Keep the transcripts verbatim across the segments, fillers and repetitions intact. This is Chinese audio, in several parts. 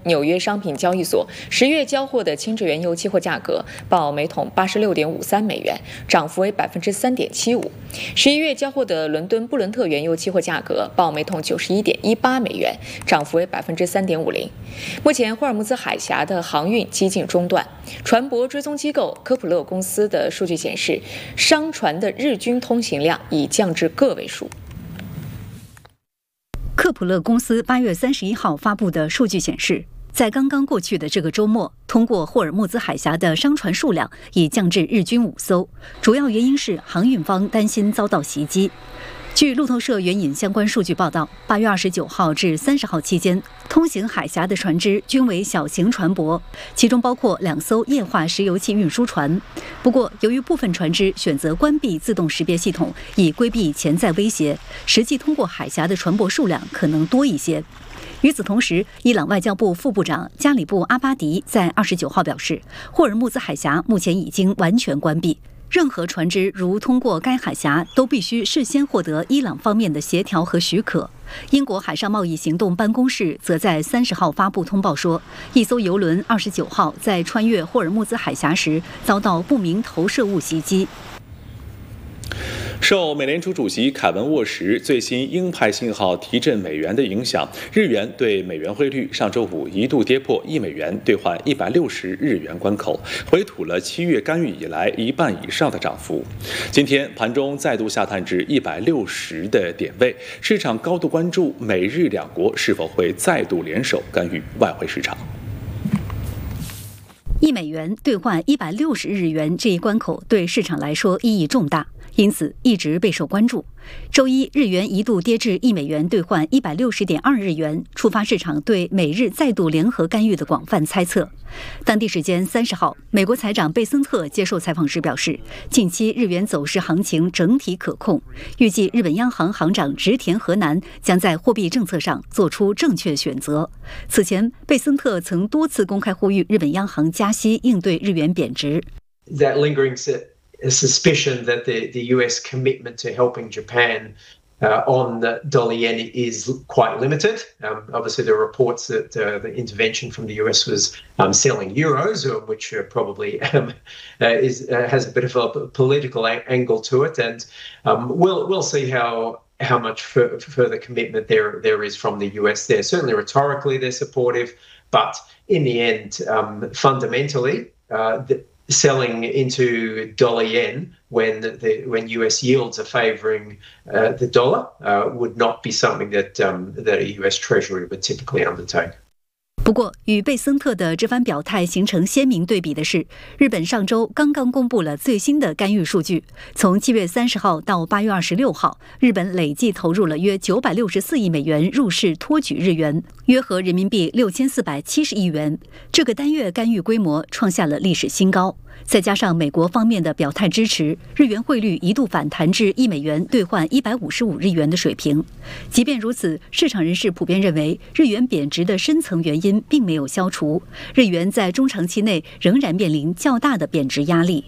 纽约商品交易所十月交货的轻质原油期货价格报每桶八十六点五三美元，涨幅为百分之三点七五。十一月交货的伦敦布伦特原油期货价格报每桶九十一点一八美元，涨幅为百分之三点五零。目前，霍尔木兹海峡的航运几近中断。船舶追踪机构科普勒公司的数据显示，商船的日均通行量已降至个位数。 科普勒公司八月三十一号发布的数据显示，在刚刚过去的这个周末，通过霍尔木兹海峡的商船数量已降至日均五艘，主要原因是航运方担心遭到袭击。据路透社援引相关数据报道，八月二十九号至三十号期间，通行海峡的船只均为小型船舶，其中包括两艘液化石油气运输船。不过，由于部分船只选择关闭自动识别系统，以规避潜在威胁，实际通过海峡的船舶数量可能多一些。与此同时，伊朗外交部副部长加里布阿巴迪在二十九号表示，霍尔木兹海峡目前已经完全关闭。任何船只如通过该海峡，都必须事先获得伊朗方面的协调和许可。英国海上贸易行动办公室则在三十号发布通报说，一艘油轮二十九号在穿越霍尔木兹海峡时遭到不明投射物袭击。 受美联储主席凯文沃什最新鹰派信号提振美元的影响，日元对美元汇率上周五一度跌破一美元兑换一百六十日元关口，回吐了七月干预以来一半以上的涨幅。今天盘中再度下探至一百六十的点位，市场高度关注美日两国是否会再度联手干预外汇市场。 一美元兑换一百六十日元这一关口对市场来说意义重大，因此一直备受关注。周一，日元一度跌至一美元兑换一百六十点二日元，触发市场对美日再度联合干预的广泛猜测。当地时间三十号，美国财长贝森特接受采访时表示，近期日元走势行情整体可控，预计日本央行行长植田和男将在货币政策上做出正确选择。此前，贝森特曾多次公开呼吁日本央行加息应对日元贬值。 That lingering a suspicion that the, the U S commitment to helping Japan uh, on the dollar yen is quite limited. Um, obviously, there are reports that uh, the intervention from the U S was um, selling euros, which uh, probably um, uh, is uh, has a bit of a political a- angle to it, and um, we'll we'll see how. how much f- further commitment there there is from the U S there. Certainly rhetorically they're supportive, but in the end, um, fundamentally, uh, the, selling into dollar yen when the when U S yields are favouring uh, the dollar uh, would not be something that um, that a U S Treasury would typically undertake. 不过，与贝森特的这番表态形成鲜明对比的是，日本上周刚刚公布了最新的干预数据。从七月三十号到八月二十六号，日本累计投入了约九百六十四亿美元入市托举日元，约合人民币六千四百七十亿元。这个单月干预规模创下了历史新高。再加上美国方面的表态支持，日元汇率一度反弹至一美元兑换一百五十五日元的水平。即便如此，市场人士普遍认为，日元贬值的深层原因并没有消除，日元在中长期内仍然面临较大的贬值压力。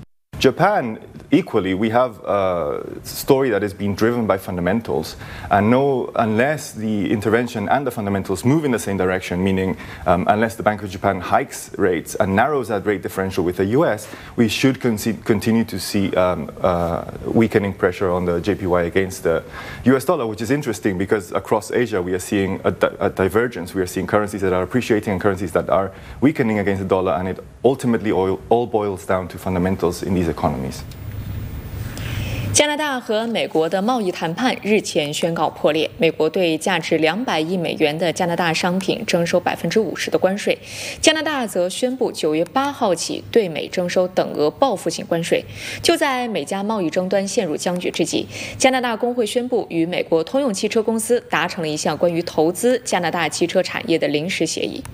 Japan, equally, we have a story that is being driven by fundamentals, and no, unless the intervention and the fundamentals move in the same direction, meaning um, unless the Bank of Japan hikes rates and narrows that rate differential with the U S, we should con- continue to see um, uh, weakening pressure on the J P Y against the U S dollar, which is interesting because across Asia we are seeing a, di- a divergence. We are seeing currencies that are appreciating and currencies that are weakening against the dollar, and it ultimately all, all boils down to fundamentals in these economies. 加拿大和美国的贸易谈判日前宣告破裂，美国对价值两百亿美元的加拿大商品征收百分之五十的关税，加拿大则宣布九月八号起对美征收等额报复性关税。就在美加贸易争端陷入僵局之际，加拿大工会宣布与美国通用汽车公司达成了一项关于投资加拿大汽车产业的临时协议。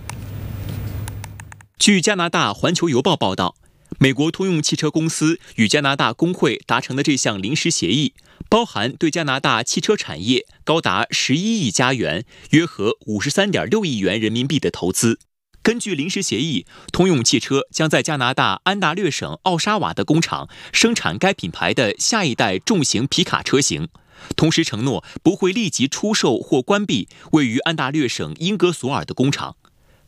据加拿大《环球邮报》报道，美国通用汽车公司与加拿大工会达成的这项临时协议，包含对加拿大汽车产业高达十一亿加元，约合五十三点六亿元人民币的投资。根据临时协议，通用汽车将在加拿大安大略省奥沙瓦的工厂生产该品牌的下一代重型皮卡车型，同时承诺不会立即出售或关闭位于安大略省英格索尔的工厂。